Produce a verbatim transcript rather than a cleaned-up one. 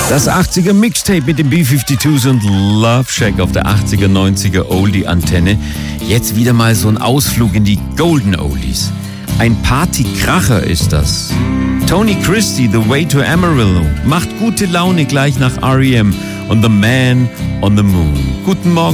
Das achtziger Mixtape mit den B zweiundfünfzig und Love Shack auf der achtziger, neunziger Oldie-Antenne. Jetzt wieder mal so ein Ausflug in die Golden Oldies. Ein Partykracher ist das. Tony Christie, The Way to Amarillo, macht gute Laune gleich nach R E M und The Man on the Moon. Guten Morgen.